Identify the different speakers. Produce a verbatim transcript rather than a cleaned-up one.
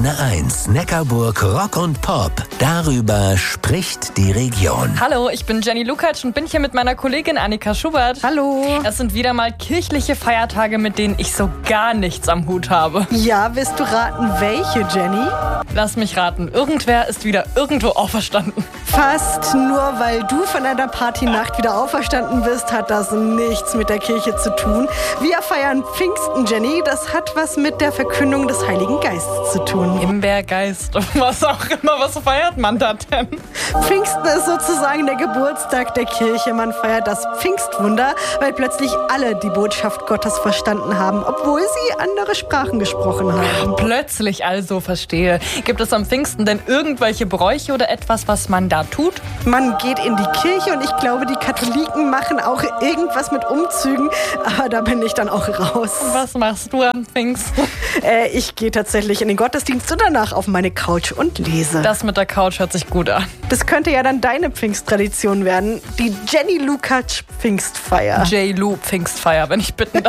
Speaker 1: Antenne eins, Neckarburg Rock und Pop. Darüber spricht die Region.
Speaker 2: Hallo, ich bin Jenny Lukacs und bin hier mit meiner Kollegin Annika Schubert.
Speaker 3: Hallo.
Speaker 2: Es sind wieder mal kirchliche Feiertage, mit denen ich so gar nichts am Hut habe.
Speaker 3: Ja, willst du raten, welche, Jenny?
Speaker 2: Lass mich raten, irgendwer ist wieder irgendwo auferstanden.
Speaker 3: Fast, nur weil du von einer Partynacht wieder auferstanden bist, hat das nichts mit der Kirche zu tun. Wir feiern Pfingsten, Jenny. Das hat was mit der Verkündung des Heiligen Geistes zu tun.
Speaker 2: Himbeergeist, was auch immer, was feiert man da denn?
Speaker 3: Pfingsten ist sozusagen der Geburtstag der Kirche. Man feiert das Pfingstwunder, weil plötzlich alle die Botschaft Gottes verstanden haben, obwohl sie andere Sprachen gesprochen haben.
Speaker 2: Plötzlich also, verstehe. Gibt es am Pfingsten denn irgendwelche Bräuche oder etwas, was man da tut?
Speaker 3: Man geht in die Kirche und ich glaube, die Katholiken machen auch irgendwas mit Umzügen, aber da bin ich dann auch raus.
Speaker 2: Was machst du am Pfingsten?
Speaker 3: Äh, ich gehe tatsächlich in den Gottesdienst und danach auf meine Couch und lese.
Speaker 2: Das mit der Couch hört sich gut an.
Speaker 3: Das könnte ja dann deine Pfingsttradition werden, die Jenny Lukacs Pfingstfeier.
Speaker 2: J. Lu Pfingstfeier, wenn ich bitten darf.